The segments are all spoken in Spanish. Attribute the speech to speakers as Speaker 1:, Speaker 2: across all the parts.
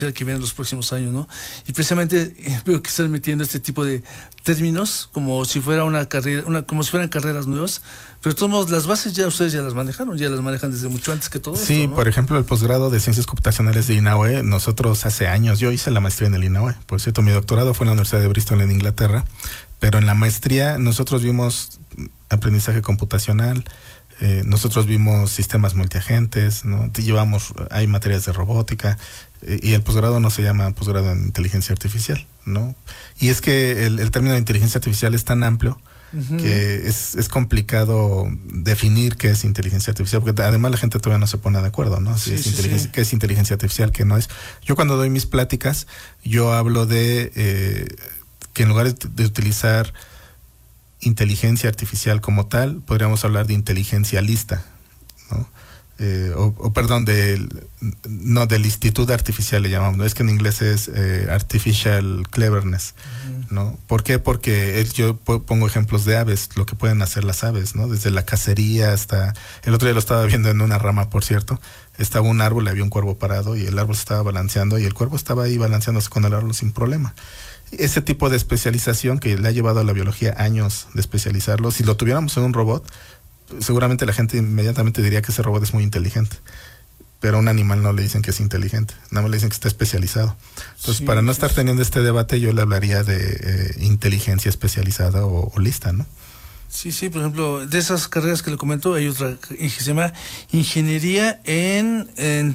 Speaker 1: que viene en los próximos años, ¿no? Y precisamente veo que están metiendo este tipo de términos como si fuera una carrera, como si fueran carreras nuevas, pero de todos modos las bases ya ustedes ya las manejan desde mucho antes que todo esto,
Speaker 2: Sí,
Speaker 1: ¿no?
Speaker 2: por ejemplo, el posgrado de Ciencias Computacionales de INAUE, nosotros hace años, yo hice la maestría en el INAUE, por cierto, mi doctorado fue en la Universidad de Bristol en Inglaterra, pero en la maestría nosotros vimos aprendizaje computacional, nosotros vimos sistemas multiagentes, ¿no? Hay materias de robótica, y el posgrado no se llama posgrado en inteligencia artificial, ¿no? Y es que el término de inteligencia artificial es tan amplio que es complicado definir qué es inteligencia artificial, porque además la gente todavía no se pone de acuerdo, ¿no? Si es inteligencia, qué es inteligencia artificial, qué no es. Yo cuando doy mis pláticas, yo hablo de que en lugar de utilizar inteligencia artificial como tal, podríamos hablar de inteligencialista, ¿no? Perdón, del instituto artificial le llamamos, ¿no? Es que en inglés es artificial cleverness, ¿no? ¿Por qué? Porque yo pongo ejemplos de aves, lo que pueden hacer las aves, ¿no? Desde la cacería hasta, el otro día lo estaba viendo en una rama, por cierto, estaba un árbol, había un cuervo parado y el árbol se estaba balanceando y el cuervo estaba ahí balanceándose con el árbol sin problema. Ese tipo de especialización que le ha llevado a la biología años de especializarlo, si lo tuviéramos en un robot, seguramente la gente inmediatamente diría que ese robot es muy inteligente, pero a un animal no le dicen que es inteligente, nada más le dicen que está especializado. Entonces, para no estar teniendo este debate, yo le hablaría de inteligencia especializada o lista, ¿no?
Speaker 1: Sí, por ejemplo, de esas carreras que le comento, hay otra que se llama Ingeniería en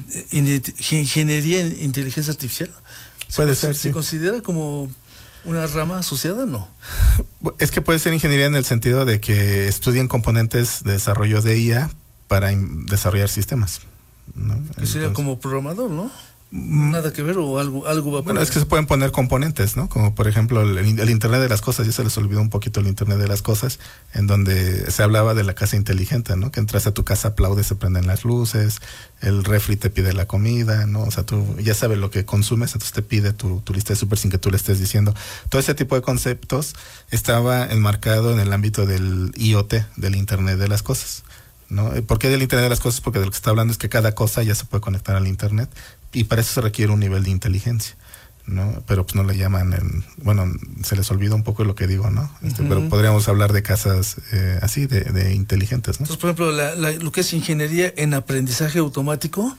Speaker 1: Inteligencia Artificial.
Speaker 2: Puede ser,
Speaker 1: ¿Se considera como una rama asociada? No.
Speaker 2: Es que puede ser ingeniería en el sentido de que estudien componentes de desarrollo de IA para desarrollar sistemas, ¿no?
Speaker 1: Que sería como programador, ¿no? Nada que ver, o algo va a
Speaker 2: Bueno, es que se pueden poner componentes, ¿no? Como por ejemplo el Internet de las cosas, ya se les olvidó un poquito el Internet de las cosas, en donde se hablaba de la casa inteligente, ¿no? Que entras a tu casa, aplaudes, se prenden las luces, el refri te pide la comida, ¿no? O sea, tú ya sabes lo que consumes, entonces te pide tu lista de súper sin que tú le estés diciendo. Todo ese tipo de conceptos estaba enmarcado en el ámbito del IoT, del Internet de las cosas, ¿no? ¿Por qué del Internet de las cosas? Porque de lo que se está hablando es que cada cosa ya se puede conectar al Internet y para eso se requiere un nivel de inteligencia, ¿no? Pero pues no le llaman, se les olvida un poco lo que digo, ¿no? Pero podríamos hablar de casas así, de inteligentes, ¿no?
Speaker 1: Entonces, por ejemplo, lo que es ingeniería en aprendizaje automático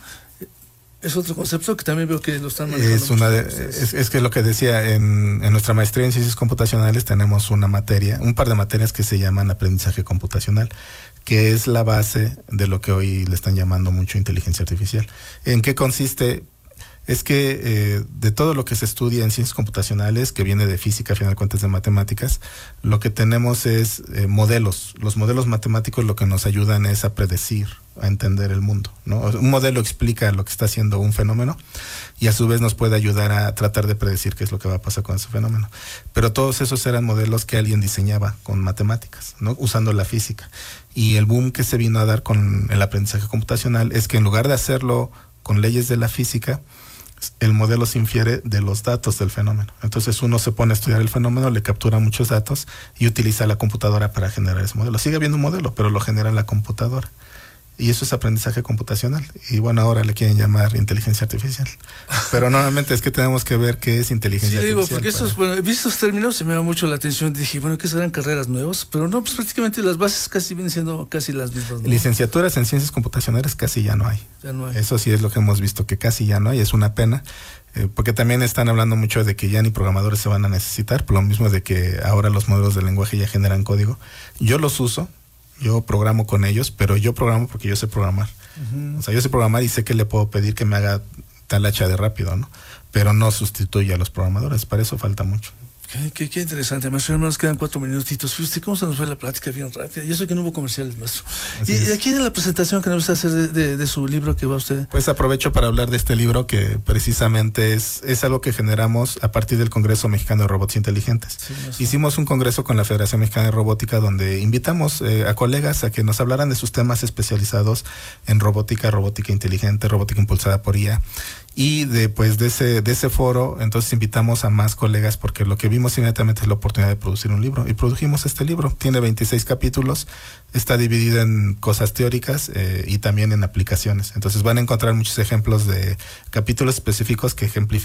Speaker 1: es otro concepto que también veo que lo están manejando.
Speaker 2: Es que lo que decía, en nuestra maestría en ciencias computacionales tenemos un par de materias que se llaman aprendizaje computacional, que es la base de lo que hoy le están llamando mucho inteligencia artificial. ¿En qué consiste? Es que de todo lo que se estudia en ciencias computacionales, que viene de física, a final de cuentas de matemáticas, lo que tenemos es modelos. Los modelos matemáticos lo que nos ayudan es a predecir, a entender el mundo, ¿no? Un modelo explica lo que está haciendo un fenómeno y a su vez nos puede ayudar a tratar de predecir qué es lo que va a pasar con ese fenómeno. Pero todos esos eran modelos que alguien diseñaba con matemáticas, ¿no? Usando la física. Y el boom que se vino a dar con el aprendizaje computacional es que en lugar de hacerlo con leyes de la física, el modelo se infiere de los datos del fenómeno. Entonces uno se pone a estudiar el fenómeno, le captura muchos datos y utiliza la computadora para generar ese modelo. Sigue habiendo un modelo, pero lo genera la computadora. Y eso es aprendizaje computacional. Y bueno, ahora le quieren llamar inteligencia artificial. Pero nuevamente es que tenemos que ver qué es inteligencia artificial.
Speaker 1: Porque estos términos se me llama mucho la atención. Dije, bueno, que serán carreras nuevas, pero no, pues prácticamente las bases casi vienen siendo casi las mismas, ¿no?
Speaker 2: Licenciaturas en ciencias computacionales casi ya no hay. Eso sí es lo que hemos visto, que casi ya no hay. Es una pena. Porque también están hablando mucho de que ya ni programadores se van a necesitar, por lo mismo de que ahora los modelos de lenguaje ya generan código. Yo los uso. Yo programo con ellos, pero yo programo porque yo sé programar. O sea, yo sé programar y sé que le puedo pedir que me haga tal hacha de rápido, ¿no? Pero no sustituye a los programadores, para eso falta mucho.
Speaker 1: Qué interesante, maestro. Nos quedan 4 minutitos. Fíjate cómo se nos fue la plática bien rápida. Y eso que no hubo comerciales, maestro. Y aquí en la presentación que nos va a hacer de su libro que va usted.
Speaker 2: Pues aprovecho para hablar de este libro que precisamente es algo que generamos a partir del Congreso Mexicano de Robots Inteligentes. Sí, hicimos un congreso con la Federación Mexicana de Robótica donde invitamos a colegas a que nos hablaran de sus temas especializados en robótica inteligente, robótica impulsada por IA. Y después de ese foro, entonces invitamos a más colegas porque lo que vimos inmediatamente es la oportunidad de producir un libro. Y produjimos este libro. Tiene 26 capítulos, está dividido en cosas teóricas y también en aplicaciones. Entonces van a encontrar muchos ejemplos de capítulos específicos que ejemplifican